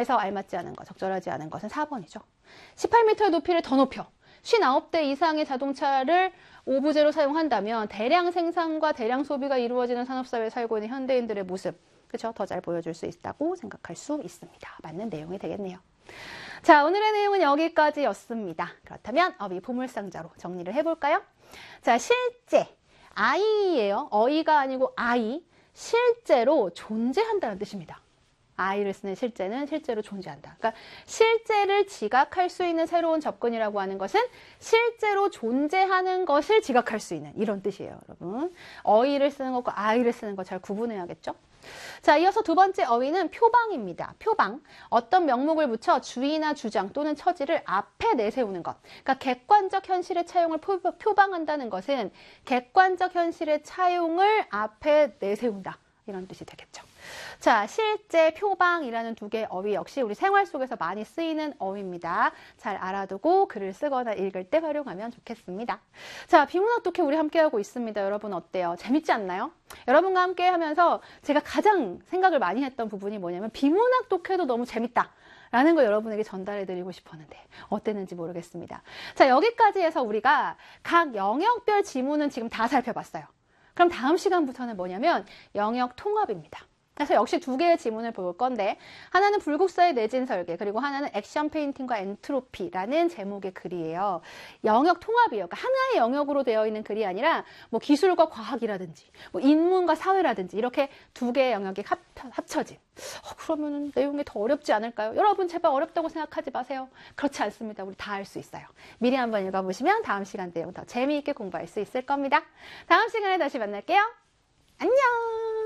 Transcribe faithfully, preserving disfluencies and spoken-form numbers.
그래서 알맞지 않은 것, 적절하지 않은 것은 사 번이죠. 십팔 미터의 높이를 더 높여 오십구 대 이상의 자동차를 오부제로 사용한다면 대량 생산과 대량 소비가 이루어지는 산업사회에 살고 있는 현대인들의 모습, 그렇죠? 더 잘 보여줄 수 있다고 생각할 수 있습니다. 맞는 내용이 되겠네요. 자, 오늘의 내용은 여기까지였습니다. 그렇다면 어휘 보물상자로 정리를 해볼까요? 자, 실제, 아이예요. 어이가 아니고 아이, 실제로 존재한다는 뜻입니다. 아이를 쓰는 실제는 실제로 존재한다. 그러니까 실제를 지각할 수 있는 새로운 접근이라고 하는 것은 실제로 존재하는 것을 지각할 수 있는 이런 뜻이에요, 여러분. 어이를 쓰는 것과 아이를 쓰는 것 잘 구분해야겠죠? 자, 이어서 두 번째 어휘는 표방입니다. 표방. 어떤 명목을 붙여 주의나 주장 또는 처지를 앞에 내세우는 것. 그러니까 객관적 현실의 차용을 표방한다는 것은 객관적 현실의 차용을 앞에 내세운다. 이런 뜻이 되겠죠. 자, 실제, 표방이라는 두 개의 어휘 역시 우리 생활 속에서 많이 쓰이는 어휘입니다. 잘 알아두고 글을 쓰거나 읽을 때 활용하면 좋겠습니다. 자, 비문학 독해 우리 함께하고 있습니다. 여러분 어때요? 재밌지 않나요? 여러분과 함께 하면서 제가 가장 생각을 많이 했던 부분이 뭐냐면 비문학 독해도 너무 재밌다. 라는 걸 여러분에게 전달해드리고 싶었는데 어땠는지 모르겠습니다. 자, 여기까지 해서 우리가 각 영역별 지문은 지금 다 살펴봤어요. 그럼 다음 시간부터는 뭐냐면 영역 통합입니다. 그래서 역시 두 개의 지문을 볼 건데 하나는 불국사의 내진 설계 그리고 하나는 액션 페인팅과 엔트로피라는 제목의 글이에요. 영역 통합이에요. 그러니까 하나의 영역으로 되어 있는 글이 아니라 뭐 기술과 과학이라든지 뭐 인문과 사회라든지 이렇게 두 개의 영역이 합, 합쳐진 어, 그러면 내용이 더 어렵지 않을까요? 여러분 제발 어렵다고 생각하지 마세요. 그렇지 않습니다. 우리 다 할 수 있어요. 미리 한번 읽어보시면 다음 시간 내용 더 재미있게 공부할 수 있을 겁니다. 다음 시간에 다시 만날게요. 안녕.